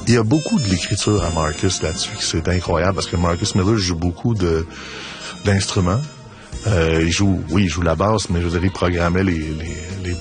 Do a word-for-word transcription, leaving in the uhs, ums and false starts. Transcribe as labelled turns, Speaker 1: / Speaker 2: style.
Speaker 1: Il y a beaucoup de l'écriture à Marcus là-dessus, c'est incroyable, parce que Marcus Miller joue beaucoup de d'instruments. Euh, il joue, oui, il joue la basse, mais je veux dire, il programmait les, les, les